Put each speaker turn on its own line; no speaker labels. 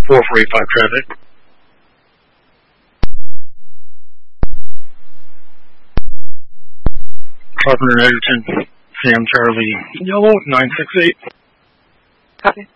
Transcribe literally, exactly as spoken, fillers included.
four four eight five traffic. Carpenter Edgerton, Sam Charlie Yellow, nine six eight.
Copy.